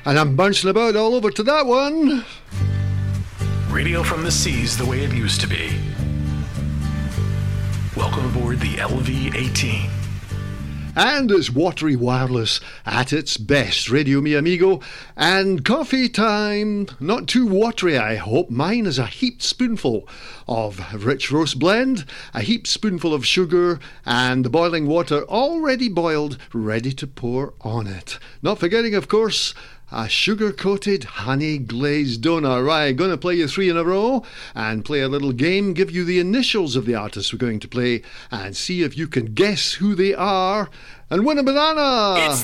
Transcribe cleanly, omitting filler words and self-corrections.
And I'm bouncing about all over to that one. Radio from the seas the way it used to be. Welcome aboard the LV-18. And it's watery wireless at its best, Radio Mi Amigo. And coffee time. Not too watery, I hope. Mine is a heaped spoonful of rich roast blend, a heaped spoonful of sugar, and the boiling water already boiled, ready to pour on it. Not forgetting, of course, a sugar-coated, honey-glazed donut. Right, going to play you 3 in a row and play a little game, give you the initials of the artists we're going to play and see if you can guess who they are and win a banana. It's